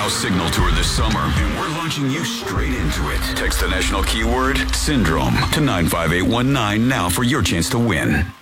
House Signal Tour this summer, and we're launching you straight into it. Text the national keyword, Syndrome, to 95819 now for your chance to win.